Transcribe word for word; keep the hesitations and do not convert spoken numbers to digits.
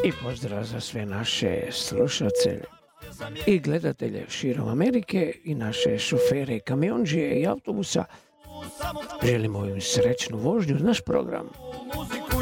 I pozdrav za sve naše slušatelje i gledatelje širom Amerike i naše šofere, kamionđije i autobusa. Želimo im srećnu vožnju uz naš program. Muziku